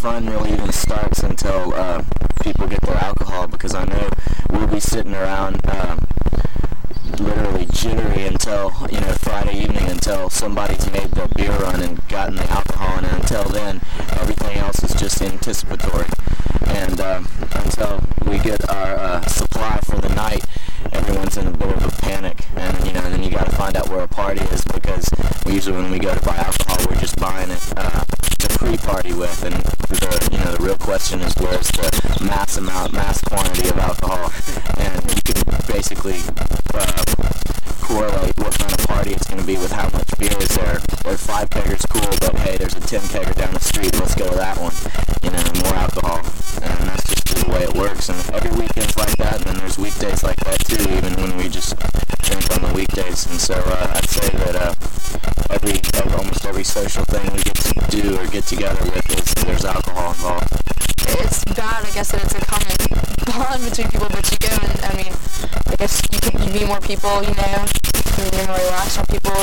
fun really even starts until people get their alcohol, because I know we'll be sitting around literally jittery until, Friday evening, until somebody's made the beer run and gotten the alcohol in, and until then, everything else is just anticipatory. And until we get our supply for the night, everyone's in a bit of a panic. And, then you got to find out where a party is, because usually when we go to buy alcohol, we're just buying it to pre-party with. And the real question is, where's the mass quantity of alcohol? And you can basically correlate what kind of party it's going to be with how much beer is there. Or 5 keggers cool, but hey, there's a 10 kegger down the street, let's go with that one. More alcohol. And that's just the way it works. And every weekend's like that, and then there's weekdays like that too, even when we just drink on the weekdays. And so I'd say that almost every social thing we get to do or get together with there's alcohol involved. It's bad, I guess, that it's a common bond between people, but you go and, I guess you meet more people, you're more relaxed with people,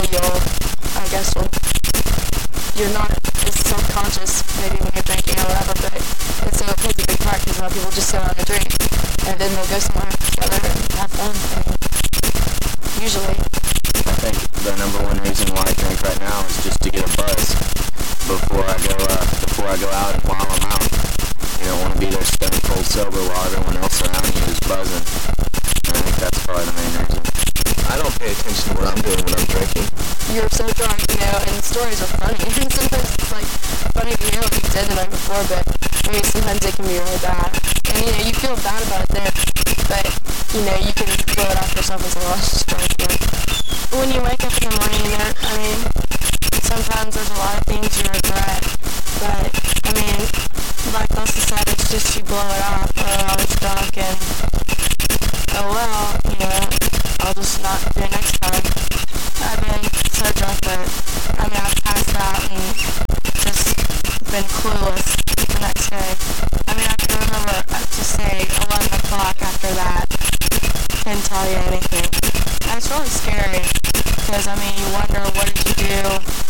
you're not as self-conscious maybe when you're drinking or whatever, but it plays a big part, because a lot of people just sit around and drink, and then they'll go somewhere together and have fun, usually. I think the number one reason why I drink right now is just to get a buzz before I go out and while I'm out. You don't want to be there stone cold sober while everyone else around you is buzzing. And I think that's probably the main reason. I don't pay attention to what I'm doing when I'm drinking. You're so drunk, and stories are funny. And sometimes it's funny to hear what you did the night before, but sometimes it can be really bad. And you feel bad about it there, but you can blow it off yourself and say, well, I was just drunk. When you wake up in the morning, sometimes there's a lot of things you regret, but like Leslie said, it's just you blow it off. Oh, I was drunk, and oh well, I'll just not do it next time. I've been so drunk that, I've passed out and just been clueless the next day. I can remember up to say 11 o'clock after that, couldn't tell you anything. And it's really scary, because, you wonder, what did you do,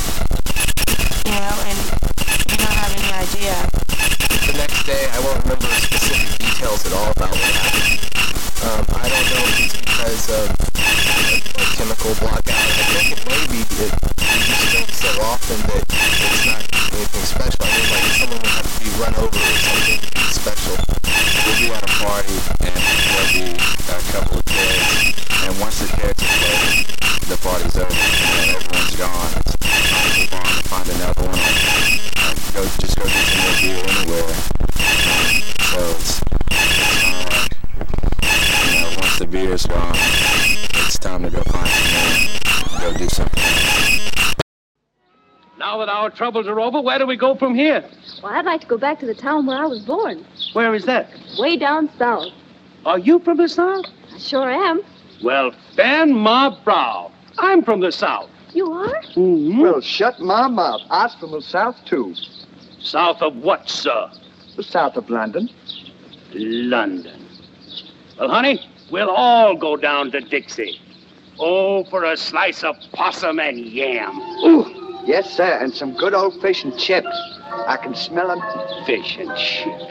and you don't have any idea. The next day, I won't remember specific details at all about what happened. I don't know if it's because of a chemical blackout. I think it may be that you just drink so often that it's not anything special. Like someone would have to be run over or something special. We'll be at a party, and there'll be a couple of kids, and once the kids are played, the party's over, and everyone's gone. It's time to move on and find another one, or just go get some more beer anywhere. So it's kind of like, once the beer's gone, it's time to go find some more, go do something else. Now that our troubles are over, where do we go from here? Well, I'd like to go back to the town where I was born. Where is that? Way down south. Are you from the South? I sure am. Well, fan my brow. I'm from the South. You are? Mm-hmm. Well, shut my mouth. I'm from the South, too. South of what, sir? The south of London. London. Well, honey, we'll all go down to Dixie. Oh, for a slice of possum and yam. Ooh, yes, sir, and some good old fish and chips. I can smell them. Fish and chips.